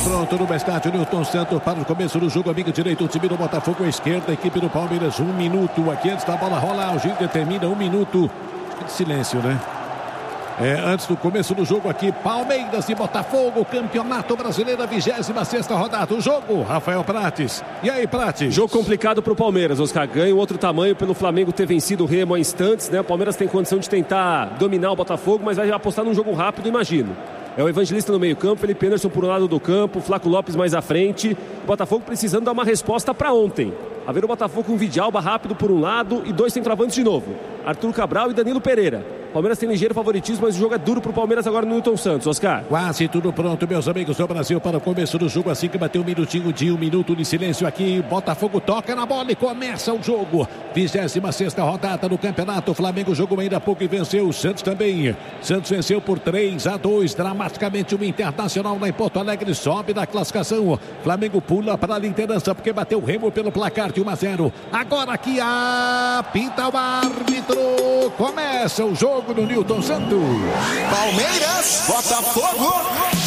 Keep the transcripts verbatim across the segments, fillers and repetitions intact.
Pronto no estádio Newton Santos para o começo do jogo. Amigo direito, o time do Botafogo, à esquerda, a equipe do Palmeiras. Um minuto aqui antes da bola rolar. O juiz determina um minuto de silêncio, né? É, antes do começo do jogo aqui, Palmeiras e Botafogo, Campeonato Brasileiro, vigésima sexta rodada. O jogo, Rafael Prates. E aí, Prates? Jogo complicado para o Palmeiras, Oscar. Ganha outro tamanho pelo Flamengo ter vencido o Remo há instantes, né? O Palmeiras tem condição de tentar dominar o Botafogo, mas vai apostar num jogo rápido, imagino. É o Evangelista no meio campo, Felipe Anderson por um lado do campo, Flaco Lopes mais à frente. O Botafogo precisando dar uma resposta para ontem. A ver o Botafogo com Vidialba rápido por um lado e dois centroavantes de novo. Arthur Cabral e Danilo Pereira. Palmeiras tem ligeiro favoritismo, mas o jogo é duro para o Palmeiras agora no Newton Santos, Oscar. Quase tudo pronto, meus amigos do Brasil, para o começo do jogo. Assim que bater um minutinho de um minuto de silêncio aqui. Botafogo toca na bola e começa o jogo. vigésima sexta rodada do campeonato. O Flamengo jogou ainda há pouco e venceu. O Santos também. Santos venceu por três a dois. Dramaticamente o Internacional lá em Porto Alegre sobe da classificação. Flamengo pula para a liderança porque bateu o Remo pelo placar de um a zero. Agora aqui apita o árbitro. Começa o jogo no Newton Santos. Palmeiras, Botafogo.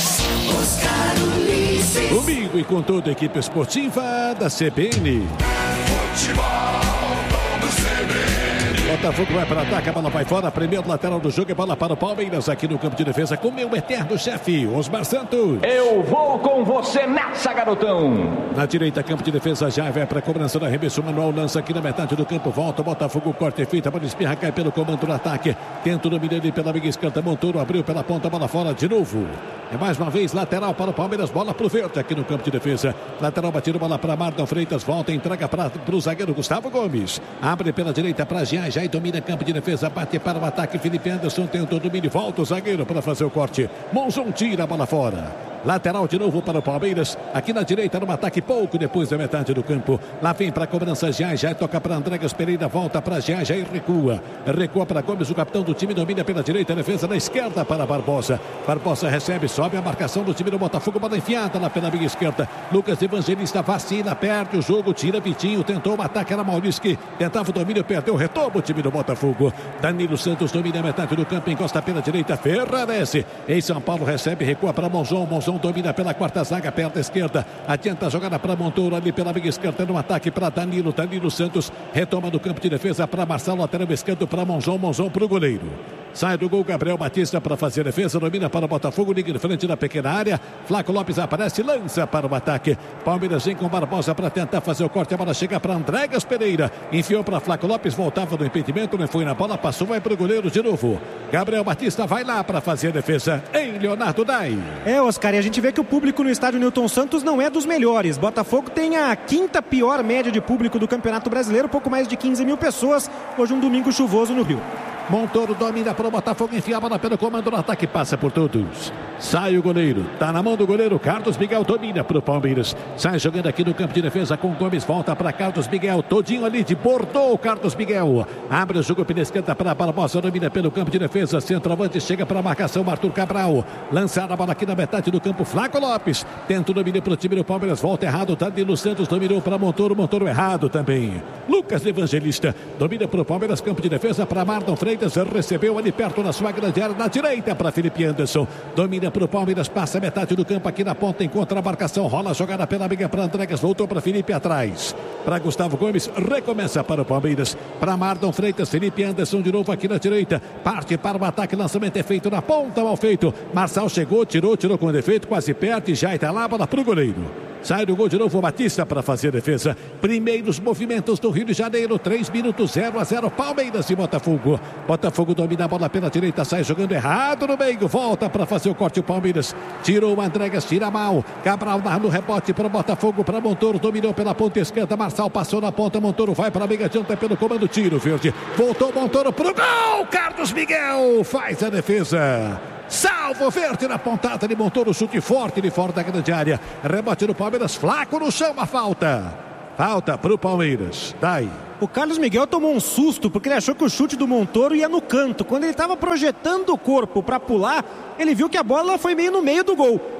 Comigo e com toda a equipe esportiva da C B N. Botafogo vai para ataque, a bola vai fora. Primeiro lateral do jogo é bola para o Palmeiras aqui no campo de defesa com meu eterno chefe, Osmar Santos. Eu vou com você nessa, garotão. Na direita, campo de defesa, já vai para a cobrança do arremesso. Manuel lança aqui na metade do campo, volta o Botafogo, corte feito, a bola espirra, cai pelo comando do ataque. Tenta o domínio ali pela amiga esquerda, Montoro abriu pela ponta, bola fora de novo. É mais uma vez lateral para o Palmeiras, bola para o verde aqui no campo de defesa. Lateral batido, bola para Marlon Freitas, volta, entrega para o zagueiro Gustavo Gomes. Abre pela direita para Jean, já domina campo de defesa, bate para o ataque. Felipe Anderson tem o domínio, volta o zagueiro para fazer o corte. Monzon tira a bola fora. Lateral de novo para o Palmeiras. Aqui na direita, no ataque, pouco depois da metade do campo. Lá vem para a cobrança Jean, já toca para Andregas Pereira, volta para Jean, já recua. Recua para Gomes, o capitão do time, domina pela direita, defesa na esquerda para Barbosa. Barbosa recebe, sobe a marcação do time do Botafogo, bola enfiada lá pela minha esquerda. Lucas Evangelista vacila, perde o jogo, tira Vitinho, tentou um ataque, era Maurício que tentava o domínio, perdeu, retoma o time do Botafogo. Danilo Santos domina a metade do campo, encosta pela direita, Ferrarese. Em São Paulo recebe, recua para Monzon, Monzon domina pela quarta zaga, perto da esquerda, adianta a jogada para Montoro ali pela minha esquerda, no ataque para Danilo, Danilo Santos retoma do campo de defesa para Marcelo, lateral esquerdo para Monzon, Monzon para o goleiro. Sai do gol Gabriel Batista para fazer a defesa, domina para o Botafogo, liga em frente da pequena área. Flaco Lopes aparece, lança para o ataque. Palmeiras vem com Barbosa para tentar fazer o corte, a bola chega para Andregas Pereira, enfiou para Flaco Lopes, voltava do impedimento, não foi na bola, passou, vai para o goleiro de novo. Gabriel Batista vai lá para fazer a defesa em Leonardo Dai. É, Oscar, e a gente vê que o público no estádio Newton Santos não é dos melhores. Botafogo tem a quinta pior média de público do Campeonato Brasileiro, pouco mais de quinze mil pessoas, hoje um domingo chuvoso no Rio. Montoro domina para o Botafogo, enfia a bola pelo comando do ataque, passa por todos. Sai o goleiro, tá na mão do goleiro, Carlos Miguel domina para o Palmeiras. Sai jogando aqui no campo de defesa com Gomes, volta para Carlos Miguel, todinho ali de Bordeaux, Carlos Miguel. Abre o jogo pela esquerda para a Barbosa, domina pelo campo de defesa, centroavante, chega para a marcação, Arthur Cabral. Lançada a bola aqui na metade do campo, Flaco Lopes. Tenta o domínio para o time do Palmeiras, volta errado, Danilo Santos dominou para Montoro, Montoro errado também. Lucas Evangelista domina para o Palmeiras, campo de defesa para Marlon Freitas. Recebeu ali perto na sua grande área, na direita para Felipe Anderson. Domina para o Palmeiras, passa metade do campo aqui na ponta, encontra a marcação, rola a jogada pela amiga para Andregas, voltou para Felipe atrás. Para Gustavo Gomes, recomeça para o Palmeiras. Para Marlon Freitas, Felipe Anderson de novo aqui na direita. Parte para o ataque, lançamento é feito na ponta, mal feito. Marçal chegou, tirou, tirou com defeito, quase perto e já está lá, bola para o goleiro. Sai do gol de novo o Batista para fazer a defesa. Primeiros movimentos do Rio de Janeiro. três minutos, zero a zero. Palmeiras e Botafogo. Botafogo domina a bola pela direita. Sai jogando errado no meio. Volta para fazer o corte o Palmeiras. Tirou o Andregas, tira mal. Cabral no rebote para o Botafogo. Para Montoro. Dominou pela ponta esquerda. Marçal passou na ponta. Montoro vai para a meia adianta pelo comando. Tiro verde. Voltou Montoro para o gol. Carlos Miguel faz a defesa. Salvo verde na pontada de Montoro, chute forte de fora da grande área. Rebote do Palmeiras, Flaco no chão, a falta. Falta para o Palmeiras. Daí. O Carlos Miguel tomou um susto porque ele achou que o chute do Montoro ia no canto. Quando ele estava projetando o corpo para pular, ele viu que a bola foi meio no meio do gol.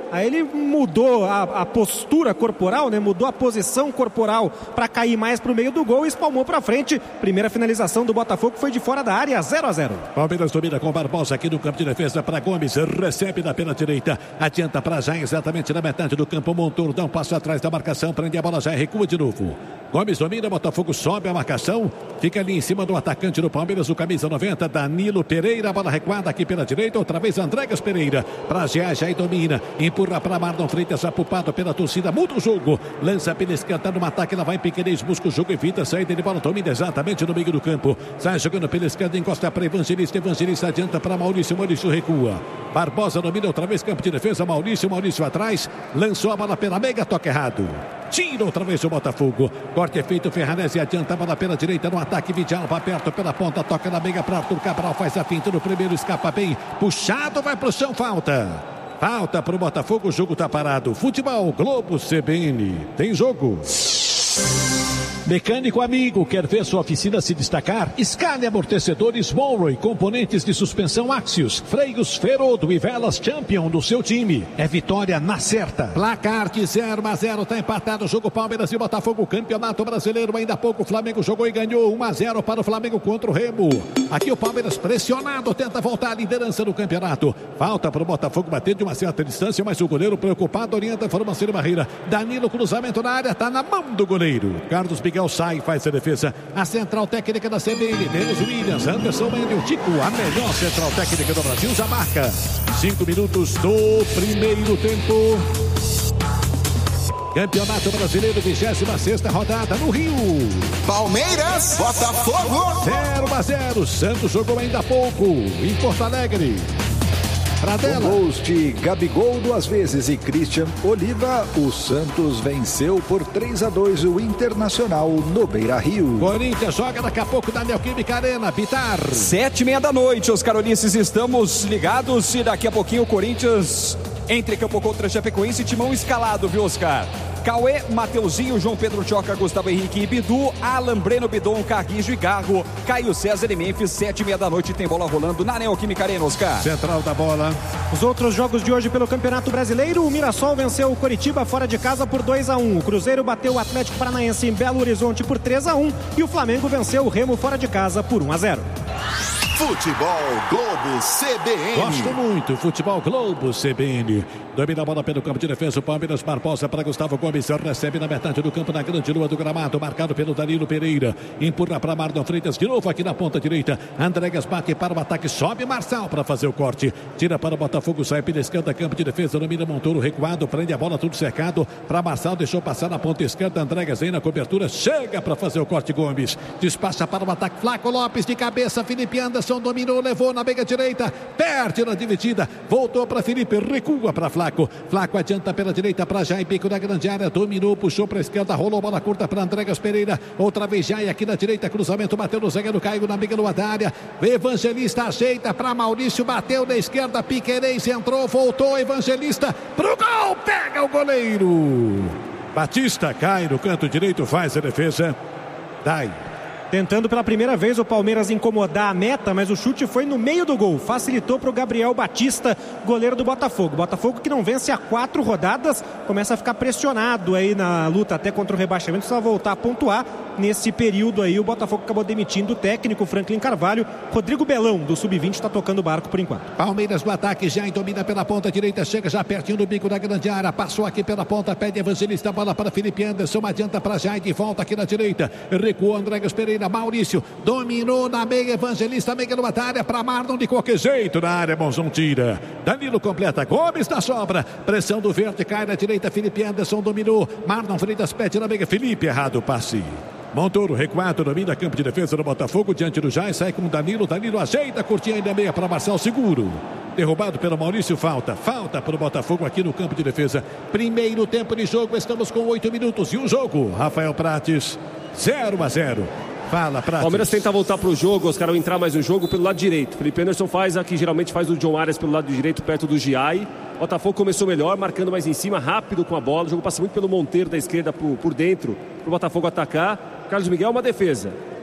aí ele mudou a, a postura corporal, né? Mudou a posição corporal para cair mais para o meio do gol e espalmou para frente. Primeira finalização do Botafogo foi de fora da área, zero a zero. Palmeiras domina com Barbosa aqui no campo de defesa para Gomes, recebe da pela direita, adianta para já exatamente na metade do campo. Montoro dá um passo atrás da marcação, prende a bola já e recua de novo. Gomes domina, Botafogo sobe a marcação, fica ali em cima do atacante do Palmeiras, o camisa noventa, Danilo Pereira, bola recuada aqui pela direita, outra vez Andrégas Pereira, para Gé, já domina, empurra para Marlon Freitas, apupado pela torcida, muda o jogo, lança pela esquerda no ataque, ela vai em Piquerez, busca o jogo, evita a saída de bola, domina exatamente no meio do campo, sai jogando pela esquerda, encosta para Evangelista, Evangelista adianta para Maurício, Maurício recua, Barbosa domina outra vez, campo de defesa, Maurício, Maurício atrás, lançou a bola pela meia, toca errado. Tira outra vez o Botafogo. Corte é feito, Ferrarese adianta a bola pela direita no ataque. Vidalva aperta pela ponta, toca na meia para Arthur Cabral. Faz a finta no primeiro, escapa bem. Puxado, vai pro chão, falta. Falta pro Botafogo, o jogo tá parado. Futebol, Globo, C B N. Tem jogo. Mecânico amigo, quer ver sua oficina se destacar? Escale amortecedores Monroe, componentes de suspensão Axios, freios Ferodo e velas Champion do seu time. É vitória na certa. Placar de zero a zero, tá empatado o jogo Palmeiras e Botafogo, Campeonato Brasileiro. Ainda há pouco o Flamengo jogou e ganhou um a zero para o Flamengo contra o Remo. Aqui o Palmeiras pressionado, tenta voltar à liderança do campeonato. Falta para o Botafogo bater de uma certa distância, mas o goleiro preocupado orienta a formação de barreira. Danilo, cruzamento na área, tá na mão do goleiro. Carlos Miguel sai, faz a defesa. A central técnica da C B N, Denis Williams, Anderson Mendes, Tico, a melhor central técnica do Brasil, já marca. Cinco minutos do primeiro tempo. Campeonato Brasileiro, vigésima sexta rodada no Rio. Palmeiras, Botafogo. zero a zero, Santos jogou ainda há pouco em Porto Alegre. Com gols de Gabigol duas vezes e Christian Oliva, o Santos venceu por três a dois o Internacional no Beira-Rio. Corinthians joga daqui a pouco na Neoquímica Arena, Bitar. Sete e meia da noite, os carolices estamos ligados e daqui a pouquinho o Corinthians entre campo contra Chapecoense, timão escalado, viu, Oscar? Cauê, Mateuzinho, João Pedro Choca, Gustavo Henrique e Bidu, Alan Breno, Bidon, Carguijo e Garro, Caio César e Memphis, sete e meia da noite, tem bola rolando na Neoquímica Arena, Oscar. Central da bola. Os outros jogos de hoje pelo Campeonato Brasileiro, o Mirassol venceu o Coritiba fora de casa por dois a um, o Cruzeiro bateu o Atlético Paranaense em Belo Horizonte por três a um e o Flamengo venceu o Remo fora de casa por um a zero. Futebol Globo C B N. Gosto muito, Futebol Globo C B N. Domina a bola pelo campo de defesa, o Palmeiras, Barbosa para Gustavo Gomes, recebe na metade do campo, na grande lua do gramado, marcado pelo Danilo Pereira, empurra para Marlon Freitas, de novo aqui na ponta direita, Andrégas bate para o ataque, sobe Marçal para fazer o corte, tira para o Botafogo, sai pela esquerda, campo de defesa, domina Montoro, recuado, prende a bola, tudo cercado, para Marçal, deixou passar na ponta esquerda, Andrégas vem na cobertura, chega para fazer o corte Gomes, despacha para o ataque, Flaco Lopes de cabeça, Felipe Anderson dominou, levou na meia direita, perde na dividida, voltou para Felipe, recua para Flaco, Flaco adianta pela direita para Jair, bico da grande área, dominou, puxou para a esquerda, rolou bola curta para Andrégas Pereira, outra vez Jair aqui na direita, cruzamento, bateu no zagueiro, caiu na meia lua da área, Evangelista ajeita para Maurício, bateu na esquerda, Piquerez entrou, voltou, Evangelista pro gol, pega o goleiro, Batista cai no canto direito, faz a defesa, Dai. Tentando pela primeira vez o Palmeiras incomodar a meta, mas o chute foi no meio do gol. Facilitou para o Gabriel Batista, goleiro do Botafogo. Botafogo que não vence há quatro rodadas, começa a ficar pressionado aí na luta até contra o rebaixamento, só voltar a pontuar. Nesse período aí o Botafogo acabou demitindo o técnico Franklin Carvalho. Rodrigo Belão, do sub vinte, está tocando o barco por enquanto. Palmeiras no ataque, já domina pela ponta direita, chega já pertinho do bico da grande área, passou aqui pela ponta, pede Evangelista, bola para Felipe Anderson, adianta para Jair, volta aqui na direita, recuou Andrégas Pereira, Maurício, dominou na meia, Evangelista, meia numa área, para Marlon de qualquer jeito, na área, Monzão tira, Danilo completa, Gomes na sobra, pressão do verde, cai na direita, Felipe Anderson dominou, Marlon Freitas pede na meia, Felipe, errado o passe. Montoro recuado, domina campo de defesa do Botafogo, diante do Jair, sai com o Danilo, Danilo ajeita, curtinha ainda meia para Marçal, seguro. Derrubado pelo Maurício, falta, falta para o Botafogo aqui no campo de defesa. Primeiro tempo de jogo, estamos com oito minutos e um jogo. Rafael Prates, zero a zero. Fala, Prates. Palmeiras tenta voltar para o jogo, os caras vão entrar mais no jogo pelo lado direito. Felipe Anderson faz aqui, geralmente faz o John Arias pelo lado direito, perto do Giai. Botafogo começou melhor, marcando mais em cima, rápido com a bola. O jogo passa muito pelo Monteiro da esquerda por, por dentro, para o Botafogo atacar. Carlos Miguel, uma defesa.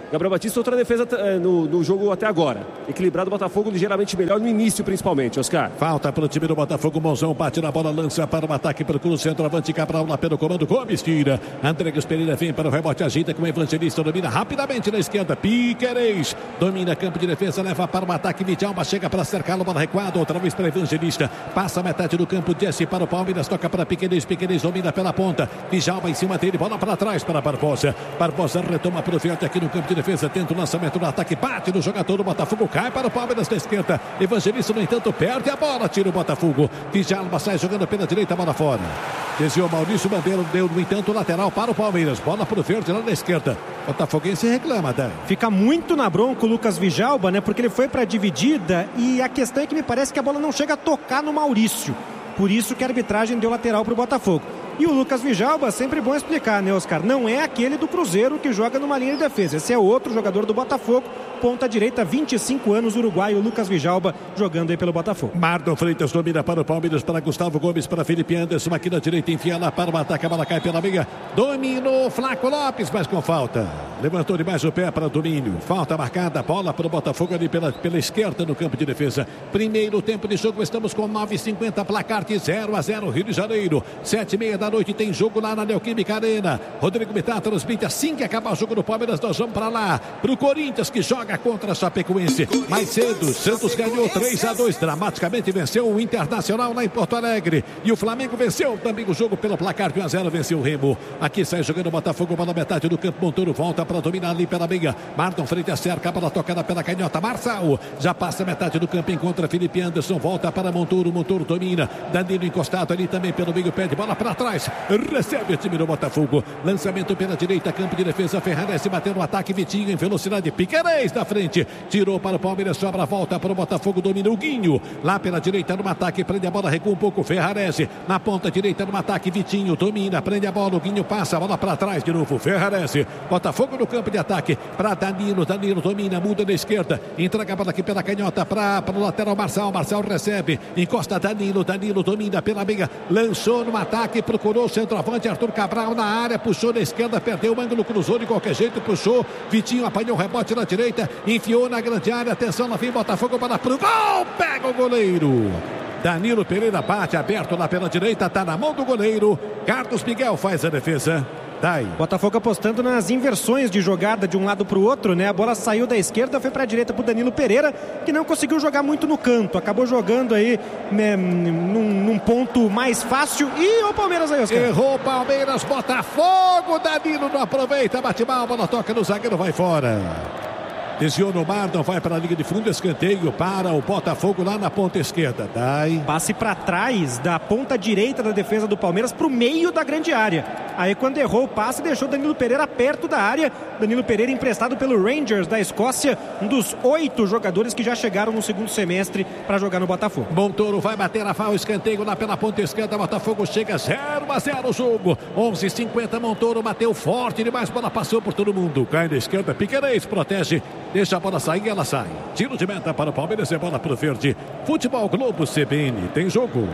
Gabriel Batista, outra defesa no, no jogo até agora. Equilibrado, o Botafogo ligeiramente melhor no início, principalmente, Oscar. Falta para o time do Botafogo. Monzão bate na bola, lança para o ataque, procura o centroavante. Cabral lá pelo comando. Gomes tira. Andrés Pereira vem para o rebote, ajeita com o Evangelista. Domina rapidamente na esquerda. Piquerez domina campo de defesa, leva para o ataque. Vidalba chega para cercá-lo, bola recuada. Outra vez para Evangelista. Passa a metade do campo. Jesse para o Palmeiras. Toca para Piquerez. Piquerez domina pela ponta. Vidalba em cima dele. Bola para trás para Barbosa. Barbosa retoma para o Fiat aqui no campo de defesa. Tenta o lançamento no ataque, bate no jogador do Botafogo, cai para o Palmeiras da esquerda. Evangelista, no entanto, perde a bola, tira o Botafogo. Vidalba sai jogando pela direita, bola fora. Desviou Maurício Bandeira, deu, no entanto, lateral para o Palmeiras. Bola para o verde lá na esquerda. Botafoguense reclama, Dan. Fica muito na bronca o Lucas Vidalba, né? Porque ele foi para a dividida e a questão é que me parece que a bola não chega a tocar no Maurício. Por isso que a arbitragem deu lateral para o Botafogo. E o Lucas Vidalba, sempre bom explicar, né, Oscar? Não é aquele do Cruzeiro que joga numa linha de defesa. Esse é outro jogador do Botafogo. Ponta direita, vinte e cinco anos, uruguaio, Lucas Vidalba, jogando aí pelo Botafogo. Marlon Freitas domina para o Palmeiras, para Gustavo Gomes, para Felipe Anderson, aqui na direita, enfia lá para o ataque, a bola cai pela meia. Dominou Flaco Lopes, mas com falta. Levantou demais o pé para domínio. Falta marcada, bola para o Botafogo ali pela, pela esquerda no campo de defesa. Primeiro tempo de jogo, estamos com nove e cinquenta, placar de zero a zero, Rio de Janeiro. sete e meia da noite tem jogo lá na Neoquímica Arena. Rodrigo Bittar transmite assim que acabar o jogo do Palmeiras, nós vamos para lá, para o Corinthians que joga contra a Chapecoense. Mais cedo, Santos ganhou três a dois, dramaticamente venceu o Internacional lá em Porto Alegre. E o Flamengo venceu também o jogo pelo placar de um a zero, venceu o Remo. Aqui sai jogando o Botafogo, bola metade do campo, Montoro volta para dominar ali pela meia. Marlon Freitas cerca, a bola tocada pela canhota. Marçal já passa metade do campo, encontra Felipe Anderson, volta para Montoro, Montoro domina. Danilo encostado ali também pelo meio, pede bola para trás. Recebe o time do Botafogo. Lançamento pela direita, campo de defesa. Ferrarese se bateu no ataque. Vitinho em velocidade. Piquerez na frente. Tirou para o Palmeiras. Sobra a volta para o Botafogo. Domina o Guinho. Lá pela direita no ataque. Prende a bola. Recua um pouco. Ferrarese na ponta direita no ataque. Vitinho domina. Prende a bola. O Guinho passa a bola para trás de novo. Ferrarese. Botafogo no campo de ataque. Para Danilo. Danilo domina. Muda na esquerda. Entrega a bola aqui pela canhota. Para o lateral Marçal. Marçal recebe. Encosta Danilo. Danilo domina pela meia. Lançou no ataque. Procurou o centroavante Arthur Cabral na área, puxou na esquerda, perdeu o ângulo, cruzou de qualquer jeito, puxou, Vitinho apanhou o rebote na direita, enfiou na grande área, atenção no fim, Botafogo para pro gol, pega o goleiro. Danilo Pereira bate aberto lá pela direita, tá na mão do goleiro, Carlos Miguel faz a defesa. Daí. Botafogo apostando nas inversões de jogada de um lado para o outro, né? A bola saiu da esquerda, foi para a direita para o Danilo Pereira, que não conseguiu jogar muito no canto, acabou jogando aí né, num, num ponto mais fácil. E o Palmeiras aí, Oscar. Errou o Palmeiras, Botafogo, Danilo não aproveita, bate mal, a bola toca no zagueiro, vai fora. Desviou no Marlon, vai para a linha de fundo, escanteio para o Botafogo lá na ponta esquerda. Dai. Passe para trás da ponta direita da defesa do Palmeiras para o meio da grande área. Aí quando errou o passe, deixou Danilo Pereira perto da área. Danilo Pereira emprestado pelo Rangers da Escócia, um dos oito jogadores que já chegaram no segundo semestre para jogar no Botafogo. Montoro vai bater a falta, escanteio lá pela ponta esquerda, Botafogo chega zero a zero o jogo. onze e cinquenta, Montoro bateu forte demais, bola passou por todo mundo. Cai na esquerda, Piquerez protege. Deixa a bola sair, ela sai. Tiro de meta para o Palmeiras e bola para o verde. Futebol Globo C B N, tem jogo.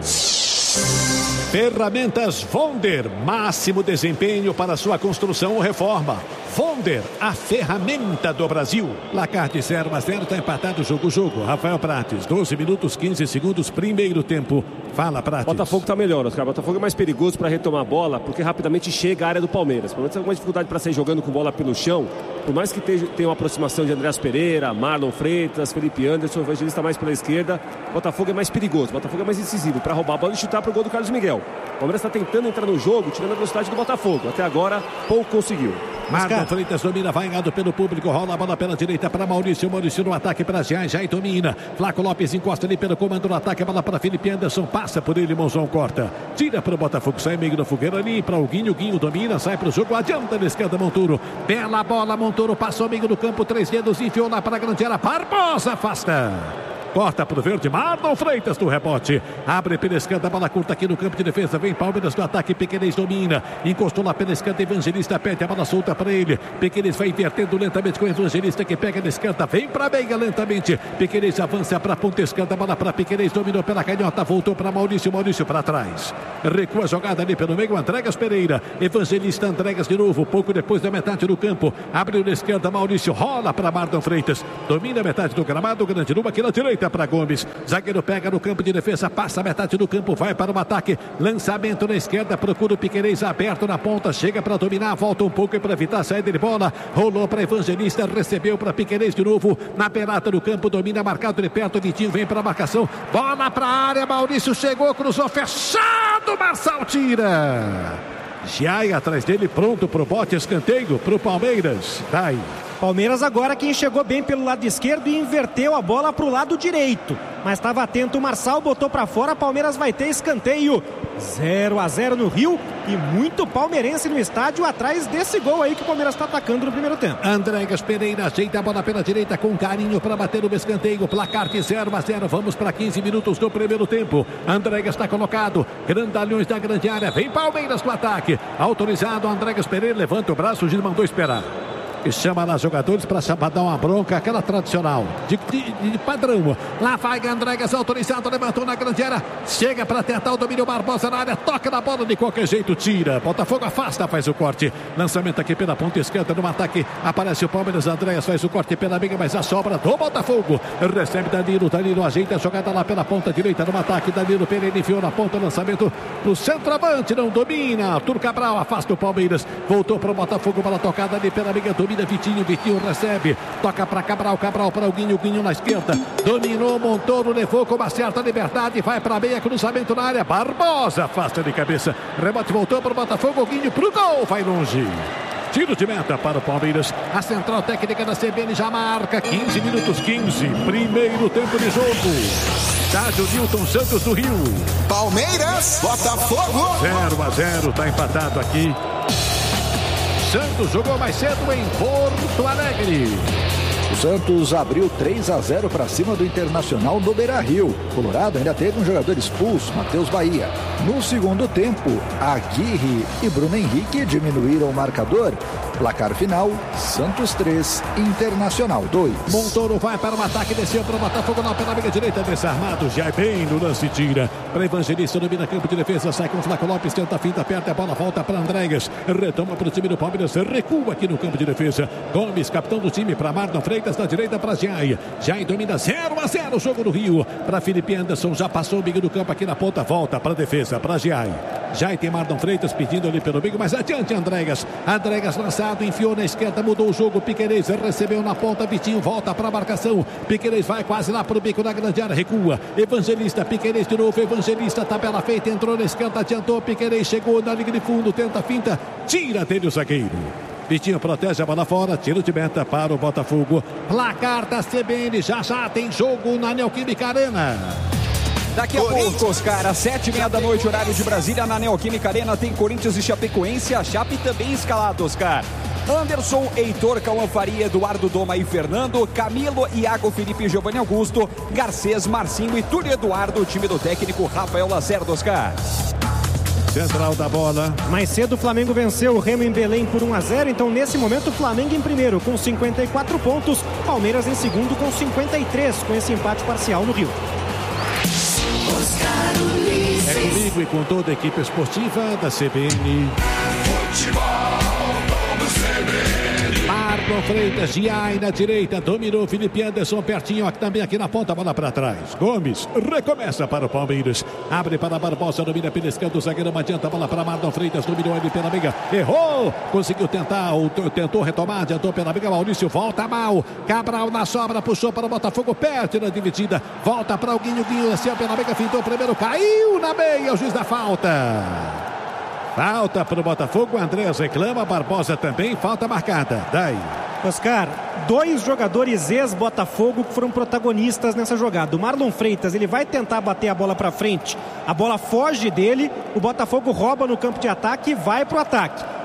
Ferramentas Vonder, máximo desempenho para sua construção ou reforma. Vonder, a ferramenta do Brasil. Placar de zero a zero, está empatado jogo jogo. Rafael Prates, doze minutos, quinze segundos, primeiro tempo. Fala, Prates. Botafogo está melhor, Oscar. Botafogo é mais perigoso para retomar a bola, porque rapidamente chega à área do Palmeiras. Palmeiras tem alguma dificuldade para sair jogando com bola pelo chão. Por mais que tenha uma aproximação de Andrés Pereira, Marlon Freitas, Felipe Anderson, Evangelista mais pela esquerda, Botafogo é mais perigoso, Botafogo é mais incisivo para roubar a bola e chutar para o gol do Carlos Miguel. O Palmeiras está tentando entrar no jogo, tirando a velocidade do Botafogo. Até agora, pouco conseguiu. Marlon Freitas domina, vai ganhado pelo público, rola a bola pela direita para Maurício, Maurício no ataque para Jai, Jai domina, Flaco Lopes encosta ali pelo comando no ataque, a bola para Felipe Anderson, passa por ele, Monzão corta, tira para o Botafogo, sai meio da fogueira ali para o Guinho, Guinho domina, sai para o jogo, adianta na esquerda Montoro, bela bola, Montoro passou meio do campo, três dedos, enfiou lá para a grande área, Barbosa afasta. corta pro verde, Marlon Freitas no rebote, abre pela esquerda, bola curta aqui no campo de defesa, vem Palmeiras no ataque, Piquerez domina, encostou lá pela esquerda, Evangelista pede a bola solta para ele, Piquerez vai invertendo lentamente com o Evangelista que pega na esquerda, vem pra meia lentamente, Piquerez avança pra ponta esquerda, bola pra Piquerez, dominou pela canhota, voltou pra Maurício, Maurício pra trás, recua a jogada ali pelo meio, Andregas Pereira, Evangelista, Andregas de novo, pouco depois da metade do campo, abriu na esquerda, Maurício rola pra Marlon Freitas, domina a metade do gramado, grande numa aqui na direita para Gomes, zagueiro pega no campo de defesa, passa a metade do campo, vai para o ataque, lançamento na esquerda, procura o Piquerez aberto na ponta, chega para dominar, volta um pouco para evitar a saída de bola, rolou para Evangelista, recebeu para Piquerez de novo, na pelata do campo, domina marcado de perto, Vitinho vem para a marcação, bola para a área, Maurício chegou, cruzou, fechado, Marçal tira, Giai atrás dele, pronto pro bote, escanteio pro Palmeiras, vai. Palmeiras agora quem chegou bem pelo lado esquerdo e inverteu a bola para o lado direito. Mas estava atento o Marçal, botou para fora, Palmeiras vai ter escanteio. zero a zero no Rio e muito palmeirense no estádio atrás desse gol aí que o Palmeiras está atacando no primeiro tempo. Andregas Pereira ajeita a bola pela direita com carinho para bater o escanteio. Placar de zero a zero. Vamos para quinze minutos do primeiro tempo. Andregas está colocado. Grandalhões da grande área. Vem Palmeiras no ataque. Autorizado. Andregas Pereira levanta o braço e mandou esperar. E chama lá jogadores para dar uma bronca, aquela tradicional, de, de, de padrão. Lá vai Andregas, autorizado, levantou na grande área, chega para tentar o domínio, Barbosa na área, toca na bola, de qualquer jeito tira. Botafogo afasta, faz o corte. Lançamento aqui pela ponta esquerda, no ataque, aparece o Palmeiras, Andreas faz o corte pela amiga, mas a sobra do Botafogo. Recebe Danilo, Danilo ajeita a jogada lá pela ponta direita, no ataque, Danilo Pereira enfiou na ponta, lançamento pro centroavante, não domina. Arthur Cabral afasta o Palmeiras, voltou para o Botafogo, bola tocada ali pela amiga, domina Vitinho, Vitinho recebe, toca para Cabral, Cabral para o Guinho, Guinho na esquerda, dominou, Montoro, levou com uma certa liberdade, vai para a meia, cruzamento na área, Barbosa afasta de cabeça, rebote voltou para o Botafogo, Guinho pro gol, vai longe. Tiro de meta para o Palmeiras. A central técnica da C B N já marca quinze minutos, quinze. Primeiro tempo de jogo. Estádio Newton Santos do Rio. Palmeiras, Botafogo. zero a zero, tá empatado aqui. Santos jogou mais cedo em Porto Alegre. O Santos abriu três a zero para cima do Internacional no Beira-Rio. Colorado ainda teve um jogador expulso, Matheus Bahia. No segundo tempo, Aguirre e Bruno Henrique diminuíram o marcador. Placar final, Santos três, Internacional dois. Montoro vai para o ataque, desceu para o Botafogo na pela amiga direita, desarmado, já é bem no lance, tira. Para Evangelista, domina campo de defesa, sai com o Flaco Lopes, tenta a finta, aperta a bola, volta para Andregas, retoma para o time do Palmeiras, recua aqui no campo de defesa. Gomes, capitão do time, para Marlon Freitas, da direita para Giai. Giai domina zero a zero o jogo do Rio. Para Felipe Anderson, já passou o meio do campo aqui na ponta, volta para a defesa, para Giai. Giai tem Marlon Freitas pedindo ali pelo meio, mas adiante Andregas. Andregas lançado, enfiou na esquerda, mudou o jogo, Piquerez recebeu na ponta, Vitinho volta para a marcação. Piquerez vai quase lá para o bico da grande área, recua. Evangelista, Piquerez de novo, Evangelista, tabela feita, entrou na esquerda, adiantou, Piquerez chegou na linha de fundo, tenta a finta, tira dele o zagueiro. Vitinho protege a bola fora, tiro de meta para o Botafogo. Placar da C B N, já já tem jogo na Neoquímica Arena. Daqui a pouco, Oscar, às sete e meia da noite, horário de Brasília, na Neoquímica Arena, tem Corinthians e Chapecoense, a Chape também escalado, Oscar. Anderson, Heitor, Cauã Faria, Eduardo Doma e Fernando, Camilo, Iago, Felipe, Giovanni Augusto, Garcês, Marcinho e Túlio Eduardo, o time do técnico Rafael Lacerda, Oscar. Central da bola. Mais cedo o Flamengo venceu o Remo em Belém por um a zero, então nesse momento o Flamengo em primeiro com cinquenta e quatro pontos, Palmeiras em segundo com cinquenta e três, com esse empate parcial no Rio. É comigo e com toda a equipe esportiva da C B N. Futebol do C B N. Marlon Freitas, Giai na direita, dominou Felipe Anderson, pertinho aqui, também aqui na ponta, bola para trás. Gomes recomeça para o Palmeiras, abre para Barbosa, domina pela esquerda, o zagueiro adianta a bola para Marlon Freitas, dominou ele pela meia, errou, conseguiu tentar, ou tentou retomar, adiantou pela meia, Maurício volta mal, Cabral na sobra, puxou para o Botafogo, perde na dividida, volta para o Guinho, Guinho desceu pela meia, fintou primeiro, caiu na meia, o juiz da falta. Falta para o Botafogo, Andreas reclama, Barbosa também, falta marcada. Daí. Oscar, dois jogadores ex-Botafogo que foram protagonistas nessa jogada. O Marlon Freitas, ele vai tentar bater a bola para frente, a bola foge dele, o Botafogo rouba no campo de ataque e vai para o ataque.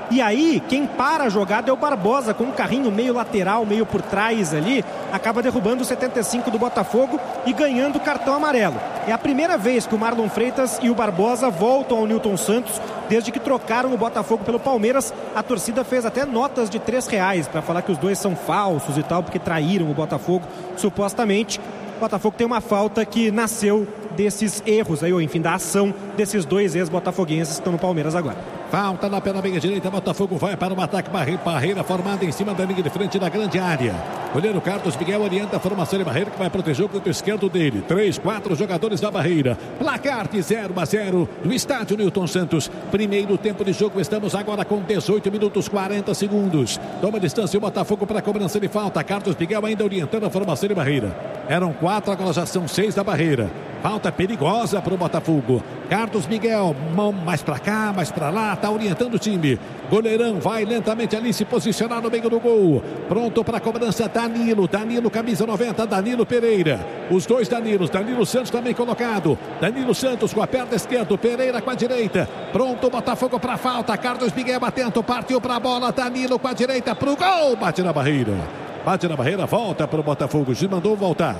E aí, quem para a jogada é o Barbosa, com um carrinho meio lateral, meio por trás ali, acaba derrubando o setenta e cinco do Botafogo e ganhando o cartão amarelo. É a primeira vez que o Marlon Freitas e o Barbosa voltam ao Newton Santos desde que trocaram o Botafogo pelo Palmeiras. A torcida fez até notas de três reais para falar que os dois são falsos e tal, porque traíram o Botafogo, supostamente. O Botafogo tem uma falta que nasceu desses erros aí, ou enfim, da ação desses dois ex-botafoguenses que estão no Palmeiras agora. Falta lá pela meia direita, Botafogo vai para o ataque, barreira formada em cima da linha de frente da grande área. Goleiro Carlos Miguel orienta a formação de barreira que vai proteger o canto esquerdo dele. Três, quatro jogadores da barreira. Placar de zero a zero no estádio Newton Santos. Primeiro tempo de jogo, estamos agora com dezoito minutos quarenta segundos. Toma distância o Botafogo para a cobrança de falta. Carlos Miguel ainda orientando a formação de barreira. Eram quatro, agora já são seis da barreira. Falta perigosa para o Botafogo. Carlos Miguel, mão mais para cá, mais para lá, está orientando o time. Goleirão vai lentamente ali se posicionar no meio do gol. Pronto para a cobrança, Danilo. Danilo, camisa noventa, Danilo Pereira. Os dois Danilos, Danilo Santos também colocado. Danilo Santos com a perna esquerda, Pereira com a direita. Pronto, Botafogo para a falta. Carlos Miguel atento, partiu para a bola. Danilo com a direita para o gol. Bate na barreira. Bate na barreira, volta para o Botafogo. Gil mandou voltar.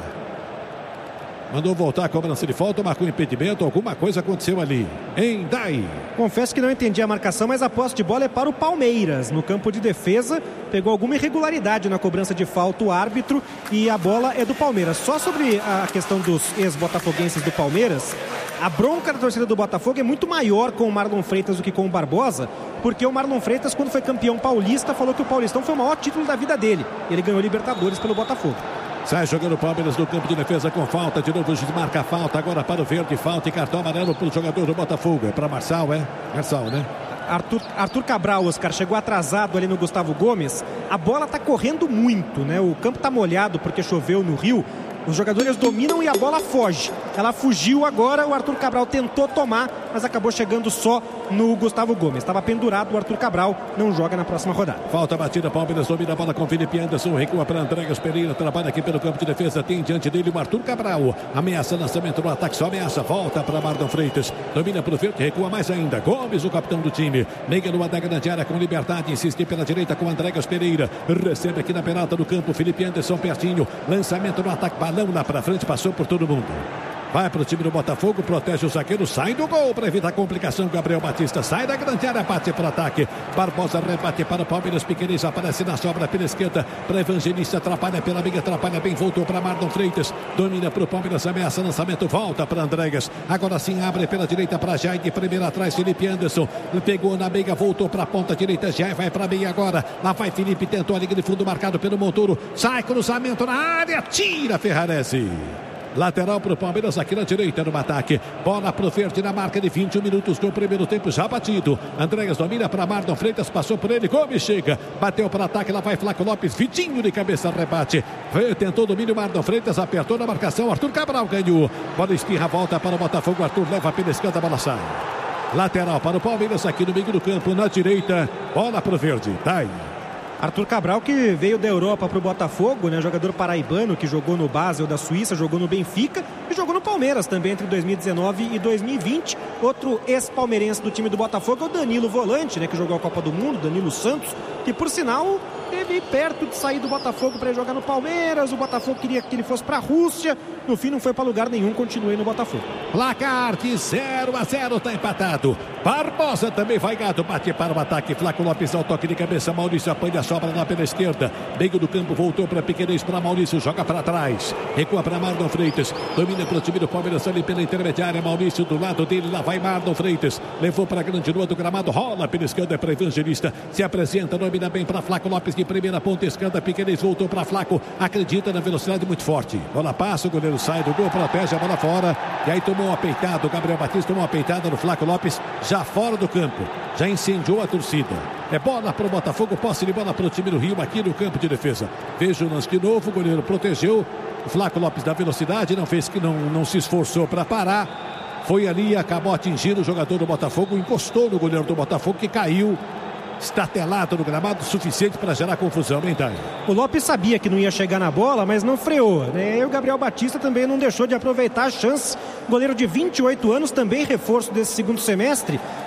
Mandou voltar a cobrança de falta, marcou impedimento, alguma coisa aconteceu ali. Em Dai. Confesso que não entendi a marcação, mas a posse de bola é para o Palmeiras. No campo de defesa, pegou alguma irregularidade na cobrança de falta o árbitro e a bola é do Palmeiras. Só sobre a questão dos ex-botafoguenses do Palmeiras, a bronca da torcida do Botafogo é muito maior com o Marlon Freitas do que com o Barbosa, porque o Marlon Freitas, quando foi campeão paulista, falou que o Paulistão foi o maior título da vida dele. Ele ganhou Libertadores pelo Botafogo. Sai jogando o Palmeiras no campo de defesa com falta. De novo o juiz marca a falta. Agora para o verde, falta e cartão amarelo para o jogador do Botafogo. É para Marçal, é? Marçal, né? Arthur, Arthur Cabral, Oscar, chegou atrasado ali no Gustavo Gomes. A bola está correndo muito, né? O campo está molhado porque choveu no Rio. Os jogadores dominam e a bola foge. Ela fugiu agora, o Arthur Cabral tentou tomar, mas acabou chegando só no Gustavo Gomes. Estava pendurado, o Arthur Cabral não joga na próxima rodada. Falta batida, Palmeiras domina a bola com Felipe Anderson, recua para Andréas Pereira, trabalha aqui pelo campo de defesa, tem diante dele o Arthur Cabral. Ameaça, lançamento no ataque, só ameaça, volta para Marlon Freitas. Domina para o verde, recua mais ainda. Gomes, o capitão do time. Liga no ataque da área com liberdade, insiste pela direita com Andréas Pereira. Recebe aqui na penalta do campo, Felipe Anderson pertinho. Lançamento no ataque, balão lá para frente, passou por todo mundo. Vai para o time do Botafogo, protege o zagueiro, sai do gol para evitar complicação. Gabriel Batista sai da grande área, bate para o ataque. Barbosa rebate para o Palmeiras, Piqueires aparece na sobra pela esquerda. Para Evangelista, atrapalha pela amiga, atrapalha bem, voltou para Marlon Freitas. Domina para o Palmeiras, ameaça, lançamento, volta para Andréas. Agora sim abre pela direita para Jair, primeiro atrás, Felipe Anderson. Pegou na meia, voltou para a ponta direita, Jair vai para a meia agora. Lá vai Felipe, tentou a liga de fundo marcado pelo Montoro. Sai, cruzamento na área, tira Ferrarese. Lateral para o Palmeiras aqui na direita no ataque. Bola para o verde na marca de vinte e um minutos do primeiro tempo já batido. Andréas domina para Marlon Freitas, passou por ele, Gomes chega. Bateu para o ataque, lá vai Flaco Lopes, Vitinho de cabeça, rebate. Tentou o domínio, Marlon Freitas apertou na marcação, Arthur Cabral ganhou. Bola espirra, volta para o Botafogo, Arthur leva pela esquerda, bola sai. Lateral para o Palmeiras aqui no meio do campo, na direita. Bola para o verde, tá aí. Arthur Cabral, que veio da Europa para o Botafogo, né? Jogador paraibano que jogou no Basel da Suíça, jogou no Benfica e jogou no Palmeiras também entre dois mil e dezenove e dois mil e vinte. Outro ex-palmeirense do time do Botafogo é o Danilo Volante, né? Que jogou a Copa do Mundo, Danilo Santos, que por sinal esteve perto de sair do Botafogo para jogar no Palmeiras. O Botafogo queria que ele fosse para a Rússia. No fim não foi para lugar nenhum, continuei no Botafogo. Placar de zero a zero, está empatado. Barbosa também vai gato, bate para o ataque. Flaco Lopes ao toque de cabeça, Maurício apanha, sobra lá pela esquerda. Meio do campo, voltou para Piqueires, para Maurício, joga para trás. Recua para Marlon Freitas. Domina para o time do Palmeiras ali pela intermediária. Maurício do lado dele, lá vai Marlon Freitas. Levou para a grande rua do gramado, rola pela esquerda para Evangelista. Se apresenta, domina bem para Flaco Lopes de primeira ponta esquerda. Piqueires voltou para Flaco, acredita na velocidade muito forte. Bola passa, o goleiro sai do gol, protege a bola fora. E aí tomou uma peitada, o Gabriel Batista tomou uma peitada no Flaco Lopes, já fora do campo. Já incendiou a torcida. É bola para o Botafogo, posse de bola para o time do Rio aqui no campo de defesa. Veja o lance de novo, o goleiro protegeu. O Flaco Lopes da velocidade, não fez que não, não se esforçou para parar. Foi ali e acabou atingindo o jogador do Botafogo, encostou no goleiro do Botafogo que caiu. Estatelado no gramado, suficiente para gerar confusão, hein, Dai? O Lopes sabia que não ia chegar na bola, mas não freou, né? E o Gabriel Batista também não deixou de aproveitar a chance. Goleiro de vinte e oito anos, também reforço desse segundo semestre.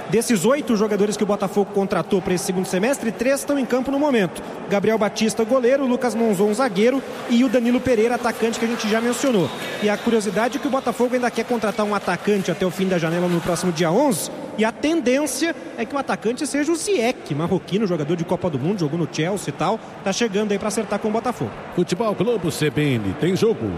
Desses oito jogadores que o Botafogo contratou para esse segundo semestre, três estão em campo no momento. Gabriel Batista, goleiro, Lucas Monzon, zagueiro, e o Danilo Pereira, atacante, que a gente já mencionou. E a curiosidade é que o Botafogo ainda quer contratar um atacante até o fim da janela no próximo dia onze, e a tendência é que o atacante seja o Ziyech, marroquino, jogador de Copa do Mundo, jogou no Chelsea e tal, tá chegando aí para acertar com o Botafogo. Futebol Globo C B N, tem jogo.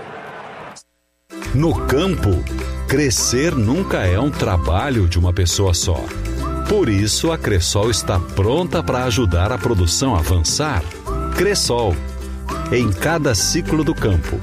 No campo, crescer nunca é um trabalho de uma pessoa só. Por isso, a Cressol está pronta para ajudar a produção a avançar. Cressol, em cada ciclo do campo.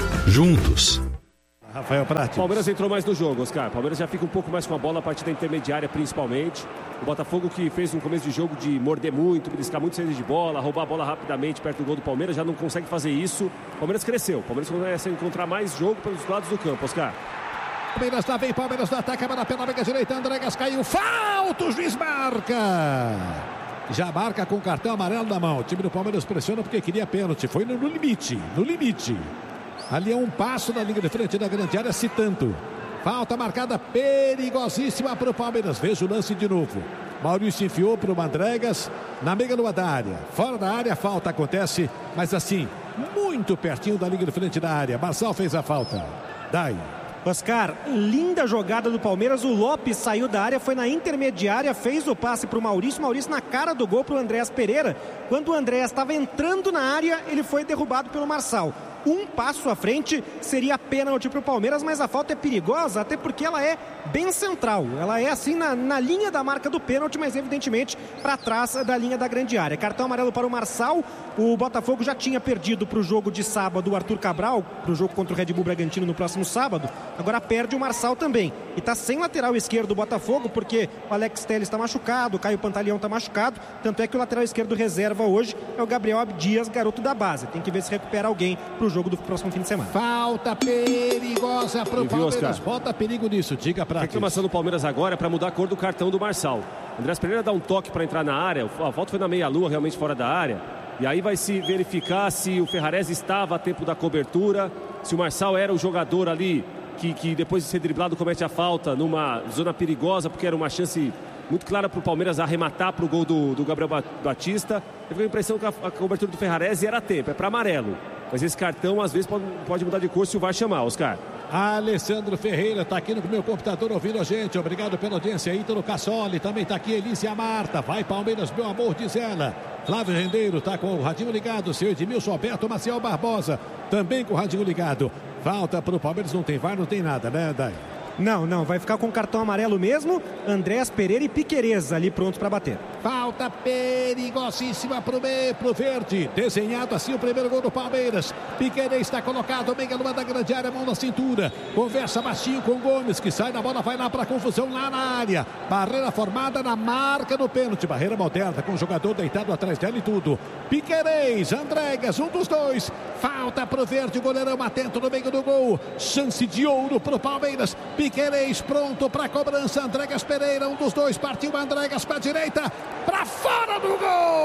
Juntos. Rafael Prati. O Palmeiras entrou mais no jogo, Oscar. O Palmeiras já fica um pouco mais com a bola, a partir da intermediária principalmente. O Botafogo, que fez um começo de jogo de morder muito, beliscar muito saída de bola, roubar a bola rapidamente perto do gol do Palmeiras, já não consegue fazer isso. O Palmeiras cresceu. O Palmeiras começa a encontrar mais jogo pelos lados do campo, Oscar. Palmeiras lá vem, Palmeiras no ataque, a bola pela mega direita, Andregas caiu, falta, o juiz marca. Já marca com cartão amarelo na mão. O time do Palmeiras pressiona porque queria pênalti. Foi no limite, no limite. Ali é um passo na linha de frente da grande área, se tanto. Falta marcada perigosíssima para o Palmeiras. Veja o lance de novo. Maurício enfiou para o Andregas na meia lua da área. Fora da área, a falta acontece, mas assim, muito pertinho da linha de frente da área. Marçal fez a falta. Dai. Oscar, linda jogada do Palmeiras. O Lopes saiu da área, foi na intermediária, fez o passe para o Maurício. Maurício na cara do gol para o Andréas Pereira. Quando o Andréas estava entrando na área, ele foi derrubado pelo Marçal. Um passo à frente seria pênalti para o Palmeiras, mas a falta é perigosa, até porque ela é bem central. Ela é assim na, na linha da marca do pênalti, mas evidentemente para trás da linha da grande área. Cartão amarelo para o Marçal. O Botafogo já tinha perdido para o jogo de sábado o Arthur Cabral, para o jogo contra o Red Bull Bragantino no próximo sábado. Agora perde o Marçal também. E está sem lateral esquerdo do Botafogo, porque o Alex Telles está machucado, o Caio Pantaleão está machucado. Tanto é que o lateral esquerdo reserva hoje é o Gabriel Abdias, garoto da base. Tem que ver se recupera alguém para o jogo do próximo fim de semana. Falta perigosa para o Palmeiras. Bota perigo nisso, diga pra A reclamação do Palmeiras agora é para mudar a cor do cartão do Marçal. Andrés Pereira dá um toque para entrar na área, a volta foi na meia-lua, realmente fora da área. E aí vai se verificar se o Ferrarese estava a tempo da cobertura, se o Marçal era o jogador ali que, que depois de ser driblado comete a falta numa zona perigosa, porque era uma chance muito clara para o Palmeiras arrematar para o gol do, do Gabriel Batista. Eu fiquei a impressão que a, a cobertura do Ferrarese era a tempo, é para amarelo. Mas esse cartão às vezes pode, pode mudar de cor se o V A R chamar, Oscar. Alessandro Ferreira está aqui no meu computador ouvindo a gente. Obrigado pela audiência. Ítalo Cassoli também está aqui. Elícia Marta. Vai Palmeiras, meu amor, diz ela. Flávio Rendeiro está com o radinho ligado. Seu Edmilson Alberto, Maciel Barbosa também com o radinho ligado. Falta para o Palmeiras, não tem V A R, não tem nada, né, Dai? Não, não, vai ficar com cartão amarelo mesmo. Andréas Pereira e Piquerez ali prontos para bater. Falta perigosíssima pro meio, pro verde. Desenhado assim o primeiro gol do Palmeiras. Piquerez está colocado, meia lua da grande área, mão na cintura. Conversa baixinho com Gomes, que sai da bola, vai lá para confusão lá na área. Barreira formada na marca do pênalti. Barreira moderna com o jogador deitado atrás dela e tudo. Piquerez, Andregas, um dos dois. Falta pro verde, o goleirão atento no meio do gol. Chance de ouro pro Palmeiras. Piquerez pronto para cobrança. Andregas Pereira, um dos dois. Partiu Andregas para a direita. Para fora do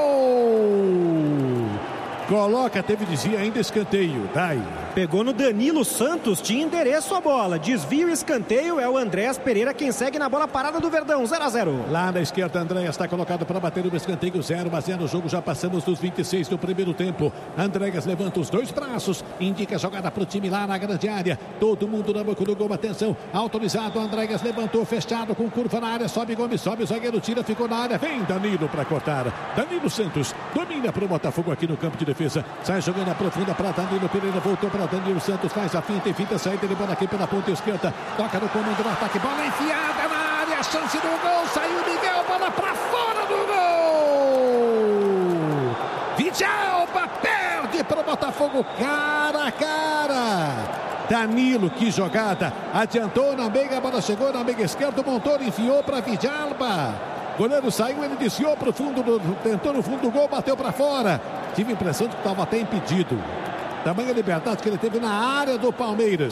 gol. Coloca, teve desvio ainda, escanteio. Dai. Pegou no Danilo Santos, tinha endereço a bola. Desvio e escanteio, é o Andréas Pereira quem segue na bola parada do Verdão, zero a zero. Lá na esquerda, Andréas está colocado para bater o escanteio, zero a zero. O jogo já passamos dos vinte e seis do primeiro tempo. Andréas levanta os dois braços, indica a jogada para o time lá na grande área. Todo mundo na boca do gol, atenção. Autorizado, Andréas levantou, fechado com curva na área. Sobe Gomes, sobe o zagueiro, tira, ficou na área. Vem Danilo para cortar. Danilo Santos domina para o Botafogo aqui no campo de defesa. Sai jogando a profunda para Danilo Pereira, voltou para Danilo Santos, faz a finta e finta, saída de bola aqui pela ponta esquerda, toca no comando do ataque, bola enfiada na área, chance do gol, saiu Miguel, bola para fora do gol. Vidalba perde para o Botafogo, cara a cara. Danilo, que jogada, adiantou na meia, a bola chegou na meia esquerda, o motor enfiou para Vidalba. Goleiro saiu, ele desviou para o fundo, do, tentou no fundo do gol, bateu para fora. Tive a impressão de que estava até impedido. Tamanha liberdade que ele teve na área do Palmeiras.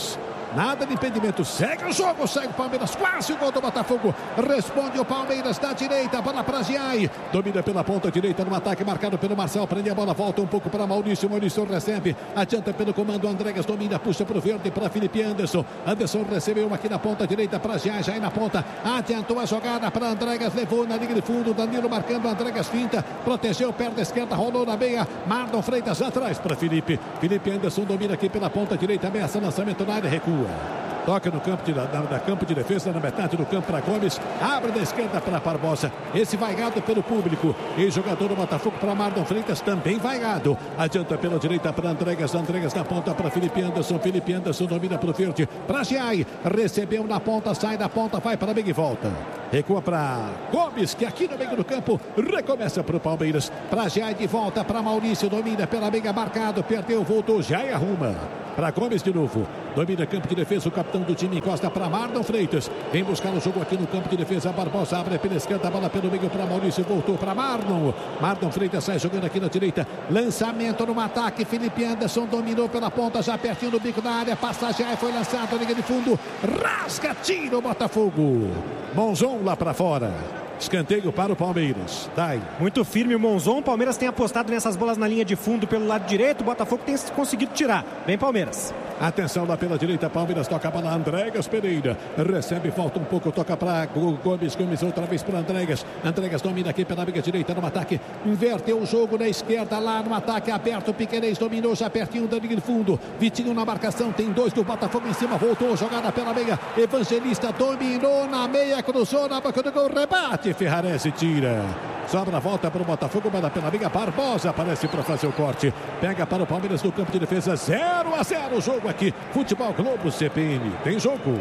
nada de impedimento. Segue o jogo, segue o Palmeiras, quase o gol do Botafogo. Responde o Palmeiras da direita, bola para Giai. Domina pela ponta direita no ataque, marcado pelo Marcel. Prende a bola, volta um pouco para Maurício. Maurício recebe, adianta pelo comando. Andregas domina, puxa para o verde, para Felipe Anderson. Anderson recebeu aqui na ponta direita para Giai, Giai na ponta. Adiantou a jogada para Andregas, levou na linha de fundo. Danilo marcando, Andregas finta, protegeu, perna esquerda, rolou na meia. Marlon Freitas atrás para Felipe. Felipe Anderson domina aqui pela ponta direita, ameaça lançamento na área, recua. Toca no campo de, na, na campo de defesa, na metade do campo para Gomes. Abre da esquerda para Barbosa. Esse vaiado pelo público. E jogador do Botafogo para Marlon Freitas, também vaiado. Adianta pela direita para Andregas. Andregas na ponta para Felipe Anderson. Felipe Anderson domina para o verde. Para Giai. Recebeu na ponta, sai da ponta, vai para meio e volta. Recua para Gomes, que aqui no meio do campo recomeça para o Palmeiras. Para Giai de volta para Maurício. Domina pela meia, marcado. Perdeu, voltou. Giai arruma. Para Gomes de novo. Domina campo de defesa. O capitão do time encosta para Marlon Freitas. Vem buscar o jogo aqui no campo de defesa. Barbosa abre pela esquerda. Bola pelo meio para Maurício. Voltou para Marlon. Marlon Freitas sai jogando aqui na direita. Lançamento no ataque. Felipe Anderson dominou pela ponta. Já pertinho do bico da área. Passagem foi lançado. Liga de fundo. Rasga, tira o Botafogo. Monzon lá para fora. Escanteio para o Palmeiras. Dai. Muito firme o Monzon. O Palmeiras tem apostado nessas bolas na linha de fundo pelo lado direito. O Botafogo tem conseguido tirar. Vem Palmeiras. Atenção lá pela direita. Palmeiras toca a bola. Andregas Pereira. Recebe, volta um pouco. Toca para Gomes. Gomes outra vez para Andregas. Andregas domina aqui pela meia direita no ataque. Inverteu o jogo na esquerda lá no ataque aberto. Piquerez dominou já pertinho da linha de fundo. Vitinho na marcação. Tem dois do Botafogo em cima. Voltou. Jogada pela meia. Evangelista dominou na meia. Cruzou na boca do gol. Rebate. Ferrarese tira. Sobra, volta para o Botafogo, manda pela liga. Barbosa aparece para fazer o corte. Pega para o Palmeiras no campo de defesa. zero a zero o jogo aqui. Futebol Globo C P N. Tem jogo.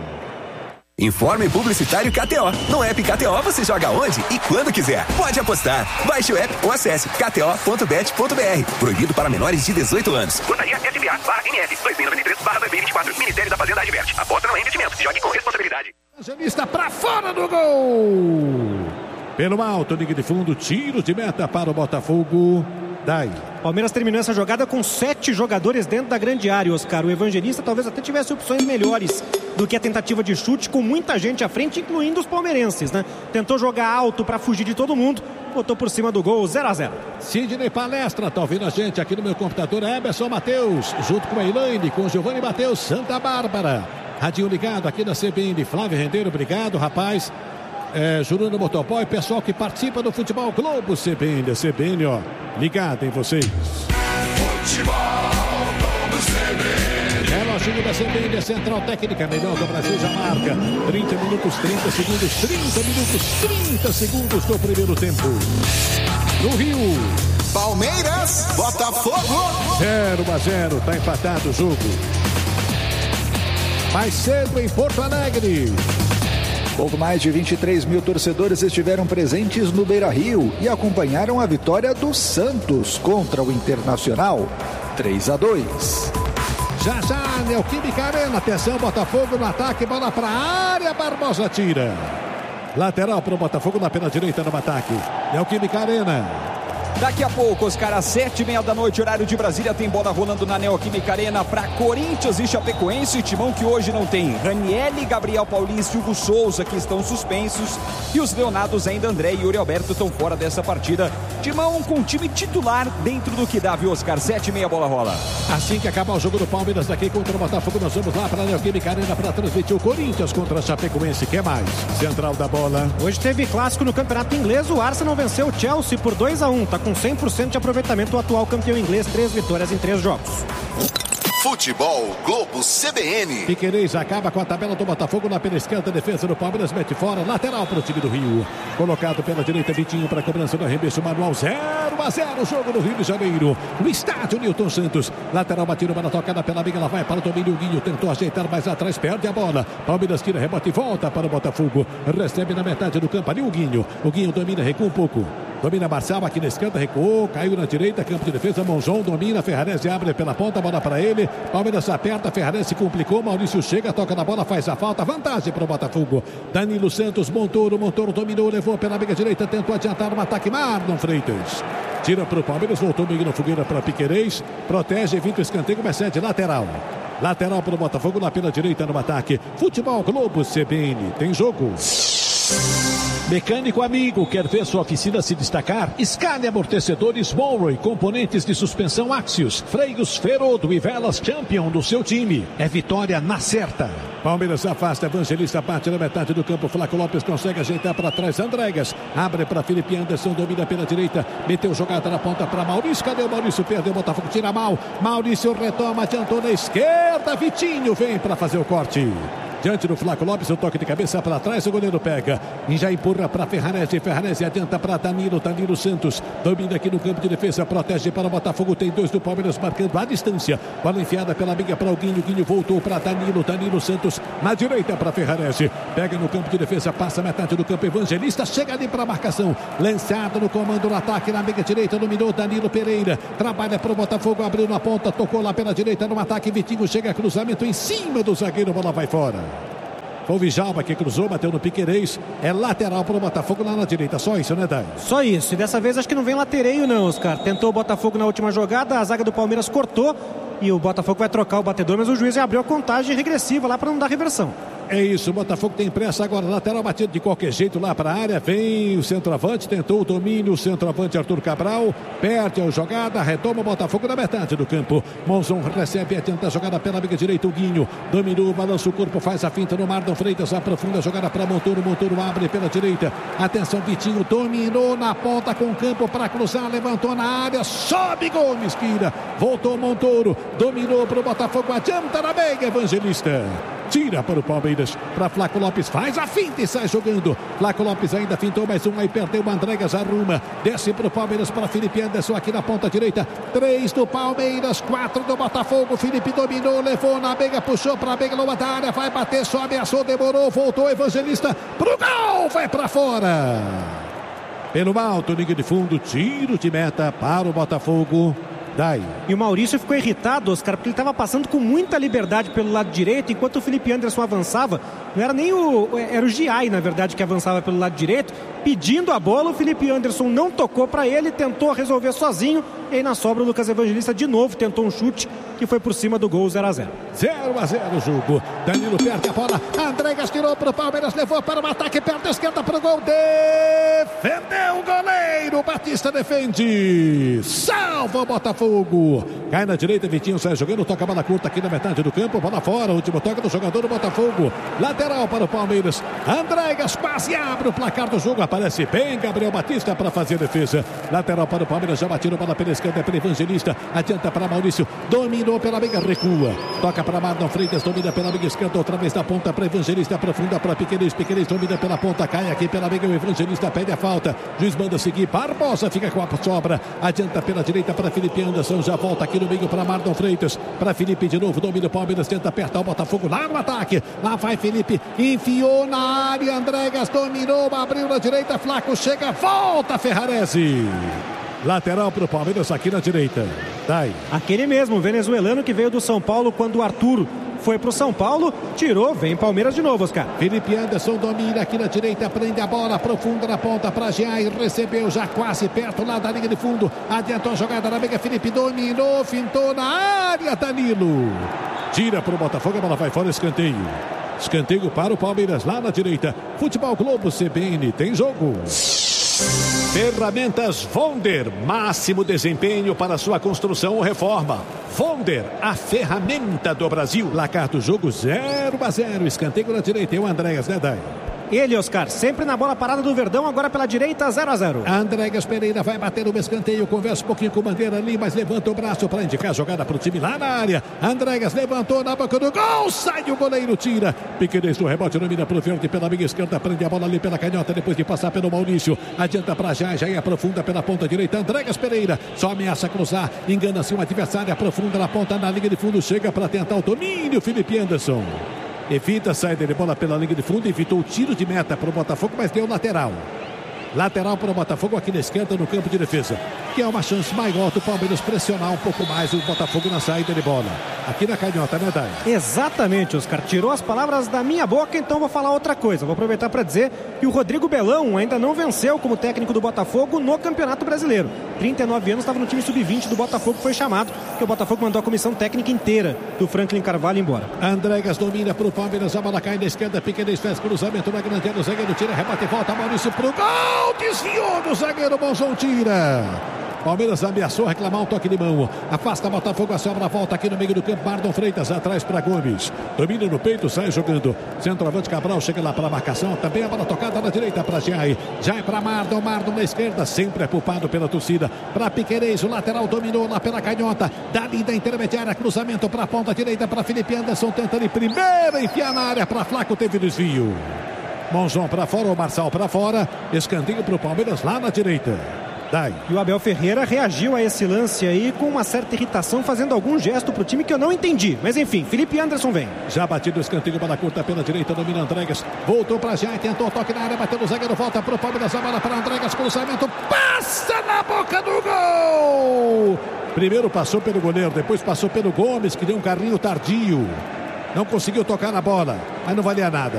Informe publicitário K T O. No app K T O você joga onde e quando quiser. Pode apostar. Baixe o app ou acesse k t o ponto bet ponto b r. Proibido para menores de dezoito anos. Portaria S B A barra N F dois mil e noventa e três barra dois mil e vinte e quatro. Ministério da Fazenda adverte. Aposta não é investimento. Jogue com responsabilidade. Evangelista para fora do gol. Pelo alto, liga de fundo, tiro de meta para o Botafogo. Dai. Palmeiras terminou essa jogada com sete jogadores dentro da grande área, Oscar. O Evangelista talvez até tivesse opções melhores do que a tentativa de chute, com muita gente à frente, incluindo os palmeirenses, né? Tentou jogar alto para fugir de todo mundo, botou por cima do gol, zero a zero. Sidney Palestra, tá ouvindo a gente aqui no meu computador. Emerson Matheus, junto com a Elaine, com Giovanni Matheus, Santa Bárbara. Radinho ligado aqui na C B N. Flávio Rendeiro, obrigado, rapaz. É, Juruno Motoboy, pessoal que participa do Futebol Globo C B N. C B N, ó, ligado em vocês. Futebol Globo C B N. Reloginho da C B N, Central Técnica, melhor do Brasil, já marca. trinta minutos, trinta segundos, trinta minutos, trinta segundos do primeiro tempo. No Rio. Palmeiras, Botafogo. zero a zero, tá empatado o jogo. Mais cedo em Porto Alegre. Pouco mais de vinte e três mil torcedores estiveram presentes no Beira-Rio e acompanharam a vitória do Santos contra o Internacional. três a dois. Já já, Neoquímica Arena. Atenção, Botafogo no ataque. Bola para a área. Barbosa tira. Lateral para o Botafogo na pela direita no ataque. Neoquímica Arena. Daqui a pouco, os caras, sete e meia da noite, horário de Brasília, tem bola rolando na Neoquímica Arena para Corinthians e Chapecoense. Timão que hoje não tem Ranieri, Gabriel Paulista e Hugo Souza, que estão suspensos. E os leonados ainda, André e Yuri Alberto, estão fora dessa partida. Timão com time titular dentro do que dá, viu, Oscar? sete e meia, bola rola. Assim que acabar o jogo do Palmeiras daqui contra o Botafogo, nós vamos lá para a Neoquímica Arena para transmitir o Corinthians contra a Chapecoense. Quer mais? Central da bola. Hoje teve clássico no Campeonato Inglês. O Arsenal venceu o Chelsea por dois a um. Tá com cem por cento de aproveitamento, o atual campeão inglês, três vitórias em três jogos. Futebol Globo C B N. Piquerez acaba com a tabela do Botafogo na pela esquerda, defesa do Palmeiras, mete fora, lateral para o time do Rio. Colocado pela direita, Vitinho para a cobrança do arremesso manual, zero a zero, o jogo do Rio de Janeiro. No estádio Newton Santos, lateral batido, bola tocada pela amiga, ela vai para o domínio, o Guinho tentou ajeitar mais atrás, perde a bola. Palmeiras tira, rebote e volta para o Botafogo. Recebe na metade do campo ali o Guinho. O Guinho domina, recua um pouco. Domina Marçal aqui na esquerda, recuou, caiu na direita, campo de defesa, Monzon domina, Ferrarese abre pela ponta, bola para ele, Palmeiras aperta, Ferrarese complicou, Maurício chega, toca na bola, faz a falta, vantagem para o Botafogo. Danilo Santos, Montoro, Montoro dominou, levou pela meia direita, tentou adiantar no ataque, Marlon Freitas. Tira para o Palmeiras, voltou meio na fogueira para Piquerez, protege, evita o escanteio, mas é de lateral. Lateral para o Botafogo, lá pela direita no ataque. Futebol Globo C B N, tem jogo. Mecânico amigo, quer ver sua oficina se destacar? Escale amortecedores Monroe, componentes de suspensão Axios, freios Ferodo e velas Champion do seu time. É vitória na certa. Palmeiras afasta, Evangelista bate na metade do campo, Flaco Lopes consegue ajeitar para trás, Andregas abre para Felipe Anderson, domina pela direita, meteu jogada na ponta para Maurício, cadê o Maurício? Perdeu, o Botafogo tira mal, Maurício retoma, adiantou na esquerda, Vitinho vem para fazer o corte. Diante do Flaco Lopes, o toque de cabeça para trás, o goleiro pega e já empurra para Ferrarese, Ferrarese adianta para Danilo, Danilo Santos, domina aqui no campo de defesa, protege para o Botafogo, tem dois do Palmeiras marcando a distância, bola enfiada pela amiga para o Guinho, Guinho voltou para Danilo, Danilo Santos, na direita para Ferrarese, pega no campo de defesa, passa metade do campo, Evangelista, chega ali para a marcação, lançado no comando no ataque, na amiga direita, dominou Danilo Pereira, trabalha para o Botafogo, abriu na ponta, tocou lá pela direita no ataque, Vitinho chega, cruzamento em cima do zagueiro, bola vai fora. Foi o Vijalba que cruzou, bateu no Piquerez. É lateral para o Botafogo lá na direita. Só isso, né, Dai? Só isso. E dessa vez acho que não vem latereio, não, Oscar. Tentou o Botafogo na última jogada, a zaga do Palmeiras cortou e o Botafogo vai trocar o batedor, mas o juiz abriu a contagem regressiva lá para não dar reversão. É isso, o Botafogo tem pressa agora, lateral batido de qualquer jeito lá para a área, vem o centroavante, tentou o domínio, o centroavante Arthur Cabral, perde a jogada, retoma o Botafogo na metade do campo, Monzon recebe, tenta a jogada pela amiga direita, o Guinho, dominou, balança o corpo, faz a finta no Mardon Freitas, aprofunda a jogada para Montoro, Montoro abre pela direita, atenção Vitinho, dominou na ponta com o campo para cruzar, levantou na área, sobe Gomes, tira, voltou Montoro, dominou para o Botafogo, adianta na meia, Evangelista. Tira para o Palmeiras, para Flaco Lopes, faz a finta e sai jogando. Flaco Lopes ainda fintou mais um, aí perdeu o Andregas, arruma, desce para o Palmeiras, para Felipe Anderson aqui na ponta direita. Três do Palmeiras, quatro do Botafogo. Felipe dominou, levou na meiga, puxou para a meiga, numa da área, vai bater, só ameaçou, demorou, voltou, Evangelista pro gol, vai para fora. Pelo alto, linha de fundo, tiro de meta para o Botafogo. Dai. E o Maurício ficou irritado, Oscar, porque ele estava passando com muita liberdade pelo lado direito, enquanto o Felipe Anderson avançava. Não era nem o... Era o Giai, na verdade, que avançava pelo lado direito, pedindo a bola. O Felipe Anderson não tocou para ele, tentou resolver sozinho. E aí na sobra o Lucas Evangelista de novo tentou um chute que foi por cima do gol, zero a zero. zero a zero o jogo. Danilo perde a bola. Andregas tirou para o Palmeiras, levou para o ataque, perde a esquerda para o gol. Defendeu o goleiro. Batista defende. Salva o Botafogo. Cai na direita, Vitinho sai jogando, toca a bola curta aqui na metade do campo, bola fora, último toque do jogador do Botafogo. Lateral para o Palmeiras. Andregas quase abre o placar do jogo. Aparece bem Gabriel Batista para fazer a defesa. Lateral para o Palmeiras, já bateu bola pela esquerda, é para Evangelista. Adianta para Maurício. Dominou pela meia, recua. Toca para Mardon Freitas, domina pela meia esquerda, outra vez da ponta para Evangelista, aprofunda para Piquerez. Piquerez domina pela ponta, cai aqui pela meia, o Evangelista pede a falta. Juiz manda seguir. Barbosa fica com a sobra. Adianta pela direita para Felipe Anderson, já volta aqui no meio para Mardon Freitas. Para Felipe de novo, domina o Palmeiras, tenta apertar o Botafogo lá no ataque. Lá vai Felipe, enfiou na área. Andregas dominou, abriu na direita. Flaco chega, volta Ferrarese. Lateral para o Palmeiras aqui na direita. Dai. Aquele mesmo venezuelano que veio do São Paulo quando o Arthur foi para o São Paulo, tirou, vem Palmeiras de novo, Oscar. Felipe Anderson domina aqui na direita, prende a bola, profunda na ponta para Giai, recebeu já quase perto lá da linha de fundo, adiantou a jogada na meiga, Felipe dominou, fintou na área, Danilo. Tira para o Botafogo, a bola vai fora, escanteio. Escanteio para o Palmeiras lá na direita. Futebol Globo C B N, tem jogo. Ferramentas Vonder, máximo desempenho para sua construção ou reforma. Vonder, a ferramenta do Brasil. Placar do jogo zero a zero, escanteio na direita, e o Andregas, né, Dai? Ele, Oscar, sempre na bola parada do Verdão, agora pela direita, zero a zero. Andregas Pereira vai bater no escanteio, conversa um pouquinho com o Bandeira ali, mas levanta o braço para indicar a jogada para o time lá na área. Andregas levantou na boca do gol, sai o goleiro, tira. Piquerez do rebote, domina para o verde pela amiga esquerda, prende a bola ali pela canhota, depois de passar pelo Maurício. Adianta para já, já é aprofunda pela ponta direita. Andregas Pereira só ameaça cruzar, engana-se o adversário, aprofunda na ponta, na linha de fundo, chega para tentar o domínio, Felipe Anderson. Evita a saída de bola pela linha de fundo, evitou o tiro de meta para o Botafogo, mas deu lateral. Lateral para o Botafogo aqui na esquerda no campo de defesa. que é uma chance maior do Palmeiras pressionar um pouco mais o Botafogo na saída de bola. Aqui na canhota, né, Dai? Exatamente, Oscar. Tirou as palavras da minha boca, então vou falar outra coisa. Vou aproveitar para dizer que o Rodrigo Belão ainda não venceu como técnico do Botafogo no Campeonato Brasileiro. trinta e nove anos, estava no time sub vinte do Botafogo, foi chamado, porque o Botafogo mandou a comissão técnica inteira do Franklin Carvalho embora. Andrégas domina para o Palmeiras, a bola cai na esquerda, Piquerez faz cruzamento na grande área, o zagueiro tira, rebate e volta, Maurício pro gol, desviou do zagueiro, Monzon tira. Palmeiras ameaçou reclamar um toque de mão. Afasta Botafogo, a sobra volta aqui no meio do campo. Mardon Freitas atrás para Gomes. Domina no peito, sai jogando. Centroavante Cabral chega lá para a marcação. Também a bola tocada na direita para Jai. Jai para Mardon. Mardon na esquerda, sempre é poupado pela torcida. Para Piquerez, o lateral dominou lá pela canhota. Dali da intermediária, cruzamento para a ponta direita para Felipe Anderson. Tenta de primeira enfiar na área para Flaco, teve desvio. Monzon para fora, o Marçal para fora. Escanteio para o Palmeiras lá na direita. Dai. E o Abel Ferreira reagiu a esse lance aí com uma certa irritação, fazendo algum gesto pro time que eu não entendi. Mas enfim, Felipe Anderson vem. Já batido o escanteio, bola curta pela direita, domina Andrégas. Voltou pra Jai, tentou toque na área, bateu no zagueiro, volta pro Palmeiras, a bola para Andrégas, cruzamento, passa na boca do gol! Primeiro passou pelo goleiro, depois passou pelo Gomes, que deu um carrinho tardio. Não conseguiu tocar na bola, mas não valia nada.